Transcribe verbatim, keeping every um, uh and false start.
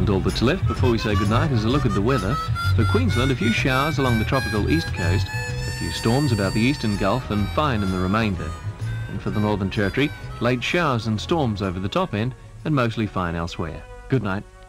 And all that's left before we say goodnight is a look at the weather. For Queensland, a few showers along the tropical east coast, a few storms about the eastern Gulf, and fine in the remainder. And for the Northern Territory, late showers and storms over the top end, and mostly fine elsewhere. Good night.